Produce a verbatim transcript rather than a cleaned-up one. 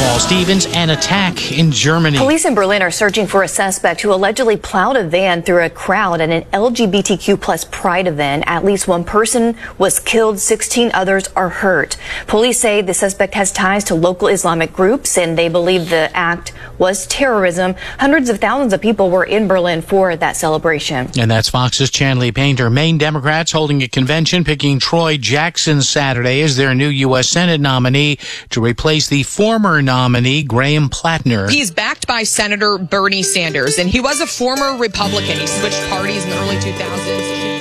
Paul Stevens, an attack in Germany. Police in Berlin are searching for a suspect who allegedly plowed a van through a crowd at an L G B T Q plus pride event. At least one person was killed, sixteen others are hurt. Police say the suspect has ties to local Islamic groups, and they believe the act was terrorism. Hundreds of thousands of people were in Berlin for that celebration. And that's Fox's Chanley Painter. Maine Democrats holding a convention picking Troy Jackson Saturday as their new U S Senate nominee to replace the former nominee, Graham Plattner. He's backed by Senator Bernie Sanders, and he was a former Republican. He switched parties in the early two thousands.